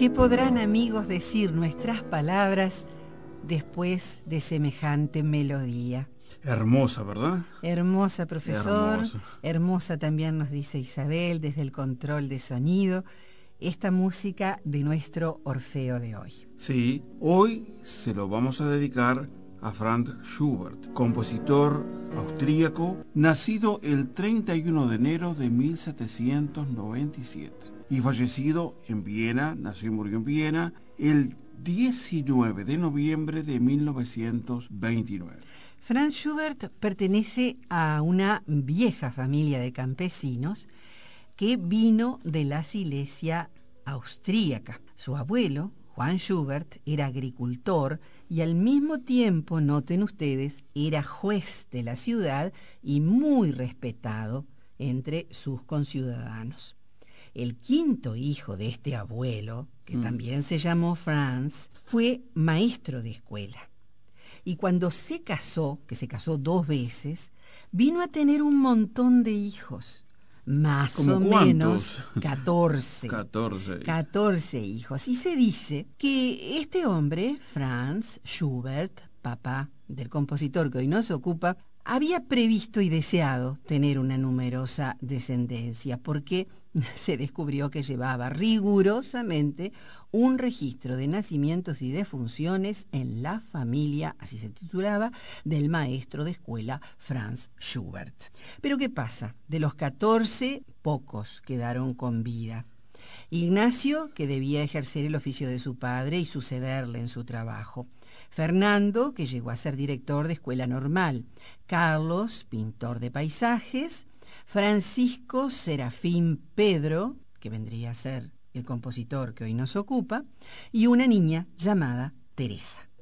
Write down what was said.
¿Qué podrán, amigos, decir nuestras palabras después de semejante melodía? Hermosa, ¿verdad? Hermosa, profesor. Hermosa. Hermosa también nos dice Isabel desde el control de sonido. Esta música de nuestro Orfeo de hoy. Sí, hoy se lo vamos a dedicar a Franz Schubert, compositor austríaco, nacido el 31 de enero de 1797 y fallecido en Viena, nació y murió en Viena, el 19 de noviembre de 1929. Franz Schubert pertenece a una vieja familia de campesinos que vino de la Silesia austríaca. Su abuelo, Juan Schubert, era agricultor y al mismo tiempo, noten ustedes, era juez de la ciudad y muy respetado entre sus conciudadanos. El quinto hijo de este abuelo, que también se llamó Franz, fue maestro de escuela. Y cuando se casó, que se casó 2 veces, vino a tener un montón de hijos. Más o menos 14. 14 hijos. Y se dice que este hombre, Franz Schubert, papá del compositor que hoy nos ocupa, había previsto y deseado tener una numerosa descendencia, porque se descubrió que llevaba rigurosamente un registro de nacimientos y defunciones en la familia, así se titulaba, del maestro de escuela Franz Schubert. Pero ¿qué pasa? De los 14, pocos quedaron con vida. Ignacio, que debía ejercer el oficio de su padre y sucederle en su trabajo. Fernando, que llegó a ser director de escuela normal. Carlos, pintor de paisajes. Francisco Serafín Pedro, que vendría a ser el compositor que hoy nos ocupa. Y una niña llamada Teresa.